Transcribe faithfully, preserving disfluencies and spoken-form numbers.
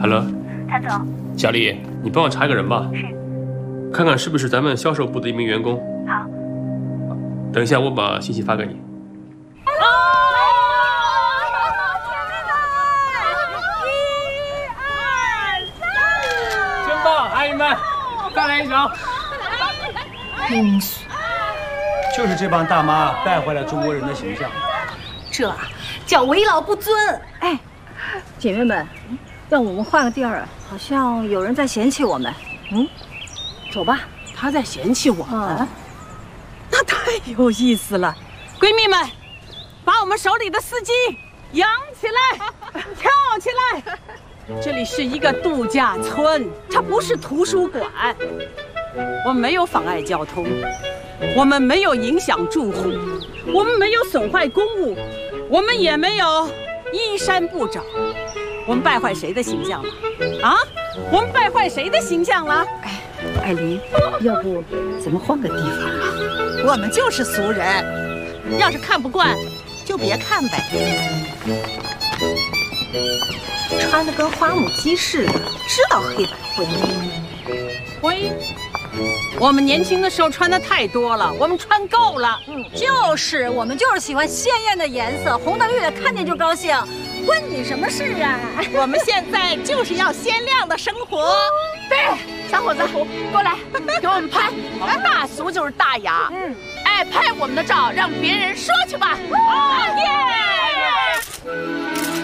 Hello， 谭总， 小丽，你帮我查一个人吧。 是。 看看是不是咱们销售部的一名员工。 好。 等一下，我把信息发给你。 哦！一二三！ 真棒，阿姨们，再来一首。 嗯， 就是这帮大妈败坏了中国人的形象。 这叫为老不尊。哎，姐妹们，让我们换个地儿，好像有人在嫌弃我们。嗯，走吧。 他在嫌弃我们， 嗯、 那太有意思了。闺蜜们，把我们手里的司机扬起来，跳起来。这里是一个度假村，它不是图书馆。我们没有妨碍交通，我们没有影响住户，我们没有损坏公物，我们也没有衣衫不整。我们败坏谁的形象了？啊？我们败坏谁的形象了？ 哎，艾琳，要不咱们换个地方吧？ 我们就是俗人，要是看不惯，就别看呗。 穿的跟花母鸡似的，知道黑白灰。 灰。我们年轻的时候穿的太多了，我们穿够了。 嗯，就是我们就是喜欢鲜艳的颜色，红的绿的，看见就高兴，关你什么事啊？ 我们现在就是要鲜亮的生活。 对，小伙子，过来，给我们拍。大俗就是大雅。嗯，哎，拍我们的照，让别人说去吧。 耶！